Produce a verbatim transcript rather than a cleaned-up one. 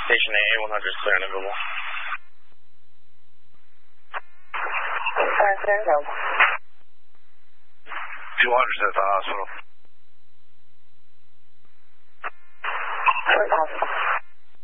Station A, one hundred, clear and available. Alright, clear and available. two hundred at the hospital. Where's the hospital?